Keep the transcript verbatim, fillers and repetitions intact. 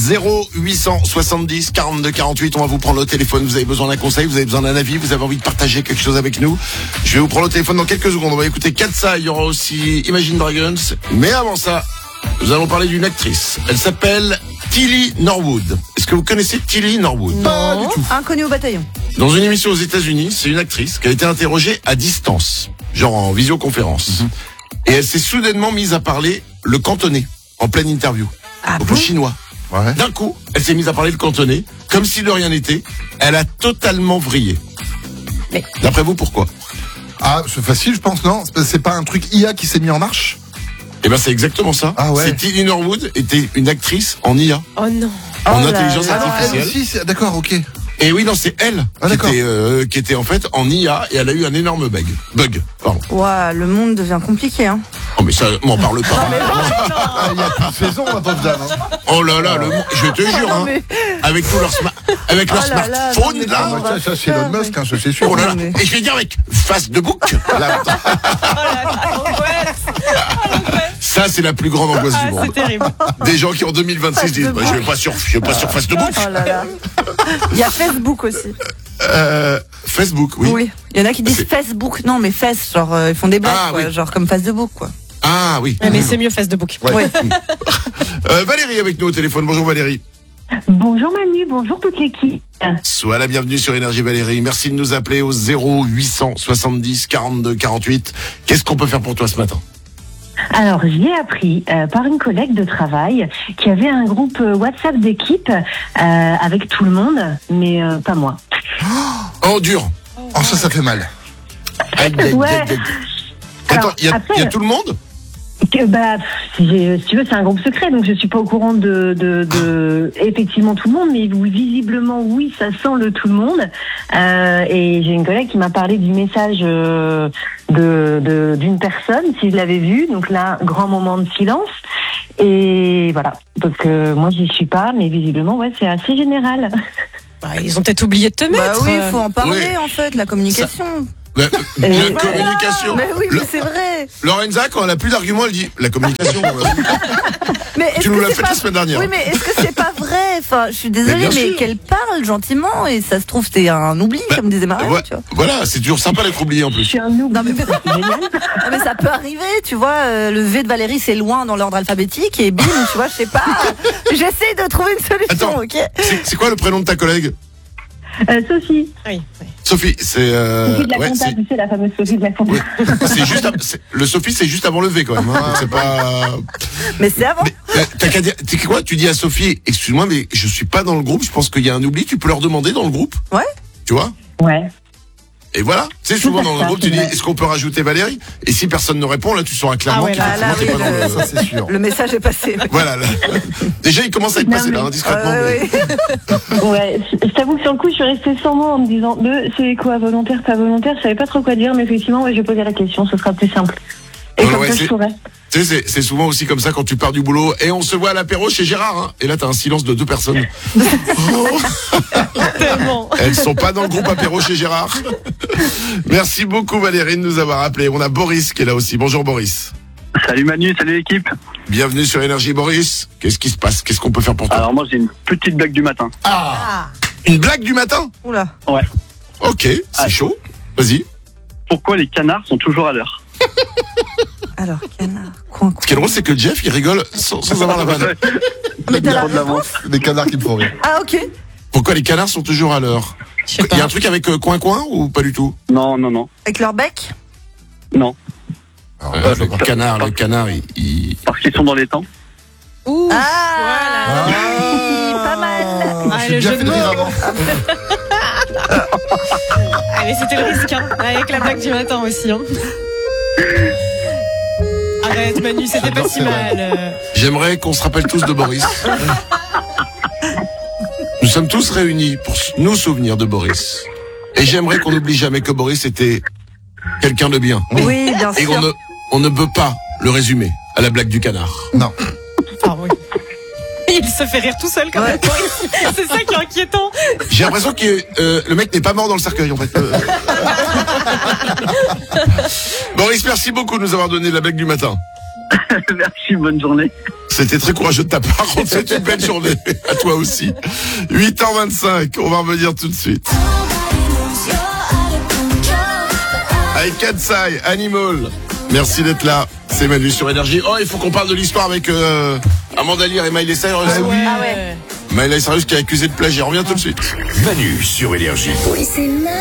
zéro huit cent soixante-dix quarante-deux quarante-huit. On va vous prendre au téléphone. Vous avez besoin d'un conseil, vous avez besoin d'un avis, vous avez envie de partager quelque chose avec nous. Je vais vous prendre au téléphone dans quelques secondes. On va écouter Katsa, il y aura aussi Imagine Dragons. Mais avant ça, nous allons parler d'une actrice. Elle s'appelle Tilly Norwood. Est-ce que vous connaissez Tilly Norwood? Pas du tout. Inconnue au bataillon. Dans une émission aux États-Unis, c'est une actrice qui a été interrogée à distance, genre en visioconférence. Mm-hmm. Et elle s'est soudainement mise à parler le cantonais en pleine interview. Ah donc bon le chinois. Ouais. D'un coup, elle s'est mise à parler le cantonais, comme si de rien n'était. Elle a totalement vrillé. Mais... D'après vous, pourquoi? Ah, c'est facile, je pense, non? C'est pas un truc I A qui s'est mis en marche? Eh ben, c'est exactement ça. Ah ouais. C'est Tilly Norwood était une actrice en I A. Oh non. En oh intelligence là, artificielle. Elle aussi, c'est... D'accord, ok. Et oui, non, c'est elle ah, qui, était, euh, qui était en fait en I A et elle a eu un énorme bug. Bug, pardon. Ouah, le monde devient compliqué, hein. Oh, mais ça, m'en parle pas. Non, mais non, ah, il y a plus de saison, ma pauvre dame. Hein. Oh là là, le monde, je te jure, oh, hein, mais... avec tout leur, sma... avec leur oh là smartphone, là, là. non, là. Ça, ça c'est Elon Musk, hein, ça c'est sûr. Oh là là. Mais... Et je vais dire avec face de bouc. Là, ça, c'est la plus grande angoisse ah, du monde. C'est terrible. Des gens qui en deux mille vingt-six disent, bah, je vais pas sur, je vais pas sur face de bouc. Oh là là. Il y a Facebook aussi. Euh, Facebook, oui. Oui. Il y en a qui disent c'est... Facebook. Non, mais fesses, genre, euh, ils font des blagues, ah, quoi, oui. genre comme Facebook, quoi. Ah oui. Ouais, mais c'est mieux Facebook. Ouais. Ouais. euh, Valérie avec nous au téléphone. Bonjour Valérie. Bonjour Manu, bonjour toute l'équipe. Sois la bienvenue sur Énergie Valérie. Merci de nous appeler au zéro huit cent soixante-dix quarante-deux quarante-huit. Qu'est-ce qu'on peut faire pour toi ce matin? Alors, j'ai appris euh, par une collègue de travail qu'il y avait un groupe euh, WhatsApp d'équipe euh, avec tout le monde, mais euh, pas moi. Oh, dur. Oh, ça, ça fait mal. Aïe, aïe, ouais. aïe, aïe. Attends, il y, y a tout le monde? Que, bah, si, si tu veux, c'est un groupe secret, donc je suis pas au courant de, de, de effectivement tout le monde, mais visiblement, oui, ça sent le tout le monde. Euh, et j'ai une collègue qui m'a parlé du message euh, de, de d'une personne, si je l'avais vu. Donc là, grand moment de silence. Et voilà. Donc euh, moi, j'y suis pas, mais visiblement, ouais, c'est assez général. Bah, ils ont peut-être oublié de te mettre. Bah oui, il faut en parler, oui. En fait, la communication. Ça... La, la voilà. communication. Mais oui, mais le, c'est vrai. Lorenza, quand elle a plus d'arguments, elle dit la communication. mais tu nous l'as fait pas... la semaine dernière. Oui, mais est-ce que c'est pas vrai? Enfin, je suis désolée, mais, mais qu'elle parle gentiment et ça se trouve c'est un oubli, bah, comme disait Marie. Ouais, tu vois. Voilà, c'est toujours sympa d'être oublié en plus. Je suis un oubli. Non, mais... ah, mais ça peut arriver, tu vois. Euh, le V de Valérie, c'est loin dans l'ordre alphabétique et bim, tu vois, je sais pas. J'essaie de trouver une solution. Attends, ok. C'est, c'est quoi le prénom de ta collègue? Euh, Sophie. Oui, oui. Sophie, c'est... Euh... Sophie de la ouais, compta, tu sais, la fameuse Sophie de la compta. Oui. C'est juste à... c'est... Le Sophie, c'est juste avant le V, quand même. Hein. C'est pas... Mais c'est avant. Mais, t'as qu'à dire... Tu sais quoi? Tu dis à Sophie, excuse-moi, mais je suis pas dans le groupe, je pense qu'il y a un oubli, tu peux leur demander dans le groupe? Ouais. Tu vois? Ouais. Et voilà, tu sais, souvent dans le groupe, tu dis, est-ce qu'on peut rajouter Valérie? Et si personne ne répond, là, tu sauras clairement ah ouais, là, là, oui, pas le... dans le... Ça, c'est sûr. Le message est passé. Voilà. Là. Déjà, il commence à être passé, là, hein, discrètement. Euh, mais... oui. Ouais, je t'avoue que sur le coup, je suis restée sans mots en me disant, le, c'est quoi, volontaire, pas volontaire? Je savais pas trop quoi dire, mais effectivement, ouais, je vais poser la question, ce sera plus simple. Et ouais, comme ouais, ça, c'est... je saurais. Tu sais, c'est, c'est souvent aussi comme ça quand tu pars du boulot et on se voit à l'apéro chez Gérard, hein, et là t'as un silence de deux personnes. Tellement. Elles sont pas dans le groupe apéro chez Gérard. Merci beaucoup Valérie de nous avoir appelé. On a Boris qui est là aussi. Bonjour Boris. Salut Manu, salut l'équipe. Bienvenue sur Énergie Boris. Qu'est-ce qui se passe? Qu'est-ce qu'on peut faire pour toi? Alors moi j'ai une petite blague du matin. Ah, ah. Une blague du matin? Oula. Ouais. Ok, c'est ah. chaud. Vas-y. Pourquoi les canards sont toujours à l'heure? Alors, canard, coin, coin. Ce qui est drôle, c'est que Jeff, il rigole sans, sans avoir la vanne. Mais t'as la réponse? Des canards qui me font rire. Ah, ok. Pourquoi les canards sont toujours à l'heure? Il y a un truc avec euh, coin coin ou pas du tout? Non, non, non. Avec leur bec? Non. Alors, euh, le canard, le canard, il, il... Parce qu'ils sont dans les temps. Ouh. Ah, voilà. Oui, pas mal. Ah, ah, le jeu de mots. Allez, c'était le risque, hein, avec la blague du matin aussi. Hein. Arrête Manu, c'était pas si mal. J'aimerais qu'on se rappelle tous de Boris. Nous sommes tous réunis pour nous souvenir de Boris. Et j'aimerais qu'on n'oublie jamais que Boris était quelqu'un de bien. Oui, bien sûr. Et qu'on ne, on ne peut pas le résumer à la blague du canard. Non. Ah oui. Il se fait rire tout seul quand même. Ouais. C'est ça qui est inquiétant. J'ai l'impression que euh, le mec n'est pas mort dans le cercueil en fait. Euh... Boris, merci beaucoup de nous avoir donné la blague du matin. Merci, bonne journée. C'était très courageux de ta part. On te souhaite une belle journée. À toi aussi. huit heures vingt-cinq. On va revenir tout de suite. Avec Katsai, Animal. Merci d'être là. C'est Manu sur Énergie. Oh, il faut qu'on parle de l'histoire avec euh, Amanda Lear et Miley Cyrus. Ah oui. Ah ouais. Miley Cyrus qui est accusé de plagiat. On revient tout de suite. Manu sur Énergie. Oui, c'est